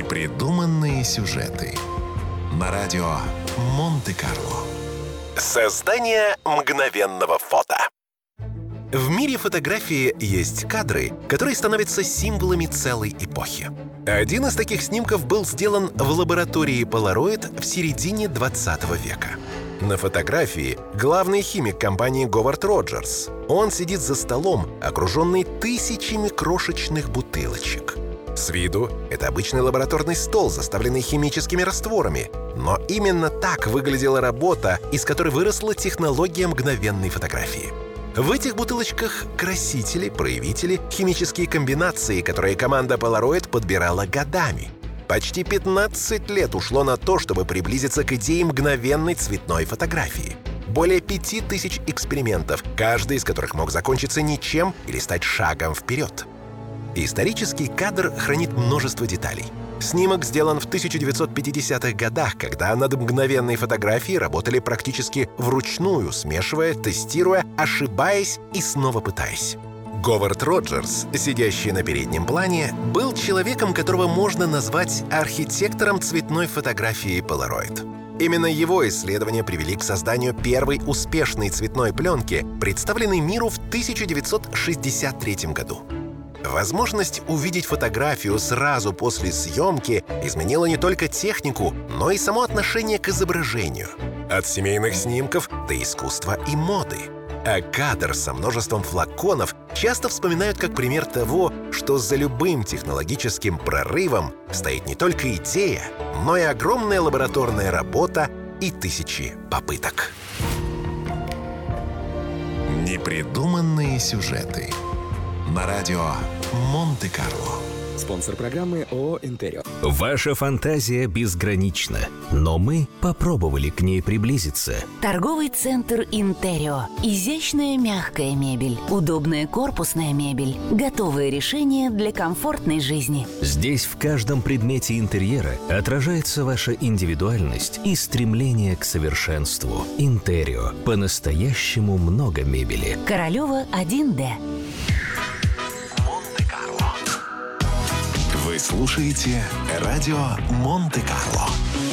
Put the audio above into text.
Непридуманные сюжеты на радио Монте-Карло. Создание мгновенного фото. В мире фотографии есть кадры, которые становятся символами целой эпохи. Один из таких снимков был сделан в лаборатории Polaroid в середине 20 века. На фотографии главный химик компании Говард Роджерс. Он сидит за столом, окруженный тысячами крошечных бутылочек. С виду это обычный лабораторный стол, заставленный химическими растворами. Но именно так выглядела работа, из которой выросла технология мгновенной фотографии. В этих бутылочках красители, проявители, химические комбинации, которые команда Polaroid подбирала годами. Почти 15 лет ушло на то, чтобы приблизиться к идее мгновенной цветной фотографии. Более 5000 экспериментов, каждый из которых мог закончиться ничем или стать шагом вперед. Исторический кадр хранит множество деталей. Снимок сделан в 1950-х годах, когда над мгновенной фотографией работали практически вручную, смешивая, тестируя, ошибаясь и снова пытаясь. Говард Роджерс, сидящий на переднем плане, был человеком, которого можно назвать архитектором цветной фотографии Polaroid. Именно его исследования привели к созданию первой успешной цветной пленки, представленной миру в 1963 году. Возможность увидеть фотографию сразу после съемки изменила не только технику, но и само отношение к изображению. От семейных снимков до искусства и моды. А кадр со множеством флаконов часто вспоминают как пример того, что за любым технологическим прорывом стоит не только идея, но и огромная лабораторная работа и тысячи попыток. Непридуманные сюжеты на радио Монте-Карло. Спонсор программы ООО «Интерио». Ваша фантазия безгранична, но мы попробовали к ней приблизиться. Торговый центр «Интерио». Изящная мягкая мебель, удобная корпусная мебель, готовые решения для комфортной жизни. Здесь в каждом предмете интерьера отражается ваша индивидуальность и стремление к совершенству. «Интерио». По-настоящему много мебели. Королева 1Д. Вы слушаете радио Монте-Карло.